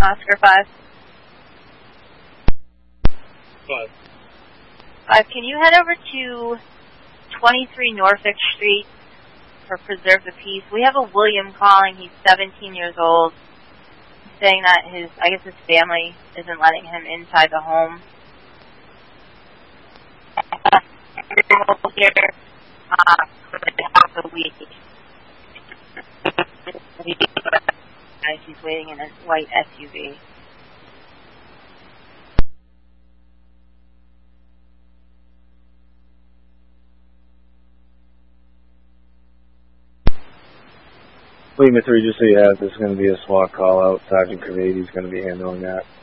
Oscar 5. 5, can you head over to 23 Norfolk Street for Preserve the Peace? We have a William calling. He's 17 years old. He's saying that his family isn't letting him inside the home. Here, for half a week. He's waiting in a white SUV. Lima 3, just so you have, this is going to be a SWAT call out. Sergeant Cavady is going to be handling that.